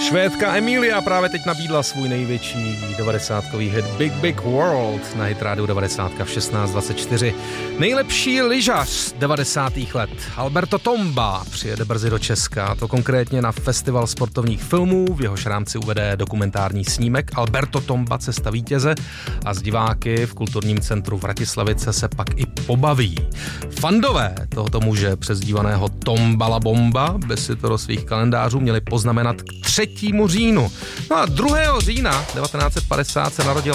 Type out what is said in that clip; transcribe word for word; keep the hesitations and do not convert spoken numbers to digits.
Švédka Emilia právě teď nabídla svůj největší devadesátkový hit Big Big World na Hitrádiu devadesát v šestnáct dvacet čtyři. Nejlepší lyžař devadesátých let Alberto Tomba přijede brzy do Česka, a to konkrétně na Festival sportovních filmů, v jehož rámci uvede dokumentární snímek Alberto Tomba Cesta vítěze a s diváky v kulturním centru Vratislavice se pak i pobaví. Fandové tohoto muže přezdívaného Tomba la Bomba by si to do svých kalendářů měli poznamenat k třetímu říjnu. No a druhého října devatenáct set padesát se narodil